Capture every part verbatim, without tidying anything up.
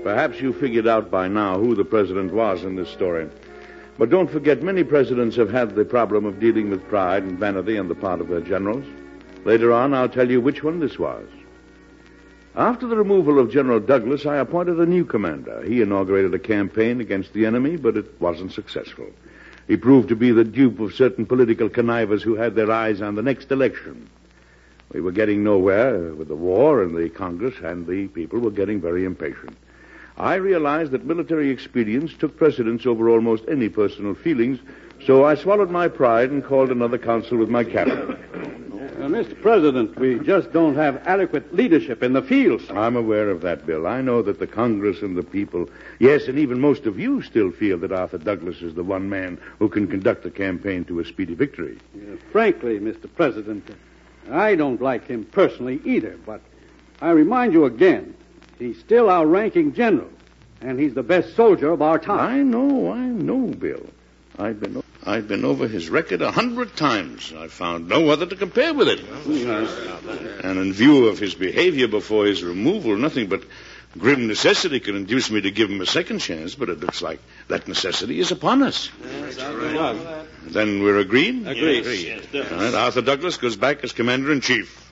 Perhaps you figured out by now who the president was in this story. But don't forget, many presidents have had the problem of dealing with pride and vanity on the part of their generals. Later on, I'll tell you which one this was. After the removal of General Douglas, I appointed a new commander. He inaugurated a campaign against the enemy, but it wasn't successful. He proved to be the dupe of certain political connivers who had their eyes on the next election. We were getting nowhere with the war, and the Congress and the people were getting very impatient. I realized that military expedience took precedence over almost any personal feelings, so I swallowed my pride and called another council with my cabinet. Uh, Mister President, we just don't have adequate leadership in the field, sir. I'm aware of that, Bill. I know that the Congress and the people, yes, and even most of you still feel that Arthur Douglas is the one man who can conduct the campaign to a speedy victory. Uh, frankly, Mister President, I don't like him personally either, but I remind you again, he's still our ranking general, and he's the best soldier of our time. I know, I know, Bill. I've been I've been over his record a hundred times. I found no other to compare with it. Yes. And in view of his behavior before his removal, nothing but grim necessity could induce me to give him a second chance, but it looks like that necessity is upon us. Yes, right. Then we're agreed? Agreed. Yes, yes, all right, Arthur Douglas goes back as commander-in-chief.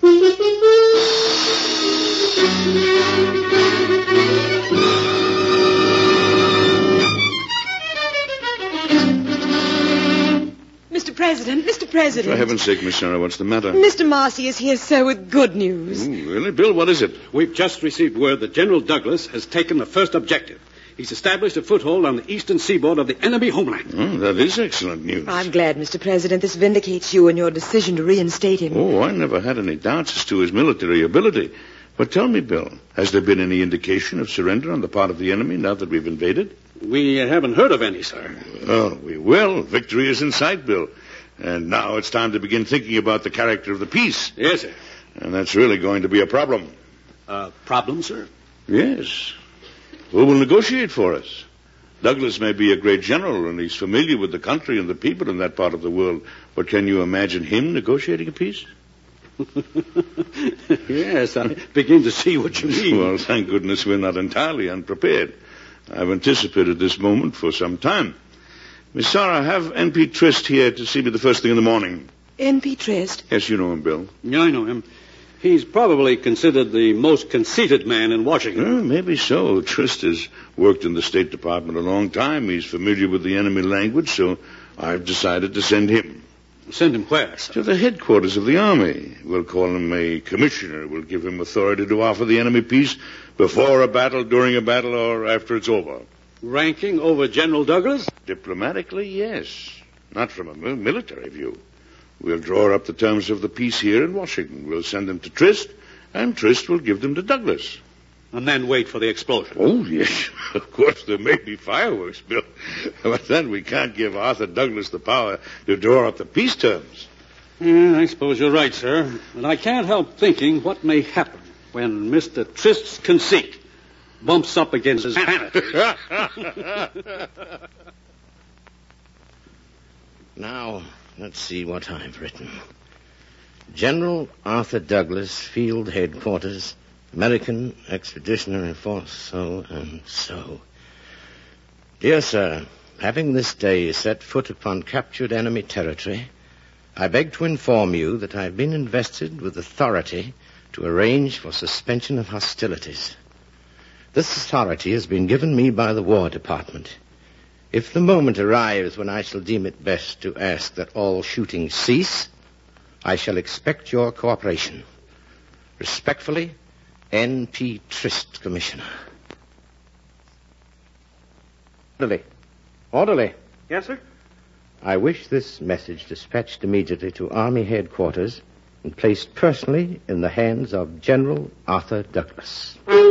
Mister President, Mister President. For heaven's sake, Miss Sarah, what's the matter? Mister Marcy is here, sir, with good news. Ooh, really? Bill, what is it? We've just received word that General Douglas has taken the first objective. He's established a foothold on the eastern seaboard of the enemy homeland. Oh, that is excellent news. I'm glad, Mister President. This vindicates you in your decision to reinstate him. Oh, I never had any doubts as to his military ability. But tell me, Bill, has there been any indication of surrender on the part of the enemy now that we've invaded? We haven't heard of any, sir. Oh, we will. Victory is in sight, Bill. And now it's time to begin thinking about the character of the peace. Yes, sir. And that's really going to be a problem. Uh, problem, sir? Yes. Who will negotiate for us? Douglas may be a great general, and he's familiar with the country and the people in that part of the world. But can you imagine him negotiating a peace? Yes, I begin to see what you mean. Well, thank goodness we're not entirely unprepared. I've anticipated this moment for some time. Miss Sarah, have N P Trist here to see me the first thing in the morning. N P Trist? Yes, you know him, Bill. Yeah, I know him. He's probably considered the most conceited man in Washington. Well, maybe so. Trist has worked in the State Department a long time. He's familiar with the enemy language, so I've decided to send him. Send him where, sir? To the headquarters of the Army. We'll call him a commissioner. We'll give him authority to offer the enemy peace before a battle, during a battle, or after it's over. Ranking over General Douglas? Diplomatically, yes. Not from a military view. We'll draw up the terms of the peace here in Washington. We'll send them to Trist, and Trist will give them to Douglas. And then wait for the explosion. Oh, yes. Of course, there may be fireworks, Bill. But then we can't give Arthur Douglas the power to draw up the peace terms. Yeah, I suppose you're right, sir. But I can't help thinking what may happen when Mister Trist's conceit bumps up against his vanity. Now, let's see what I've written. General Arthur Douglas, Field Headquarters, American Expeditionary Force, so and so. Dear sir, having this day set foot upon captured enemy territory, I beg to inform you that I have been invested with authority to arrange for suspension of hostilities. This authority has been given me by the War Department. If the moment arrives when I shall deem it best to ask that all shooting cease, I shall expect your cooperation. Respectfully, N P Trist, Commissioner. Orderly. Orderly. Yes, sir? I wish this message dispatched immediately to Army Headquarters and placed personally in the hands of General Arthur Douglas.